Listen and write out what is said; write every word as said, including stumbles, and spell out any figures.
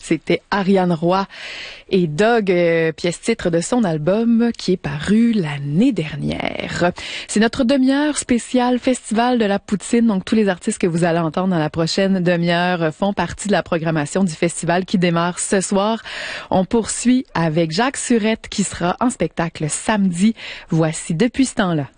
C'était Ariane Roy et Dog, euh, pièce titre de son album qui est paru l'année dernière. C'est notre demi-heure spéciale Festival de la Poutine. Donc, tous les artistes que vous allez entendre dans la prochaine demi-heure font partie de la programmation du festival qui démarre ce soir. On poursuit avec Jacques Surette qui sera en spectacle samedi. Voici Depuis ce temps-là.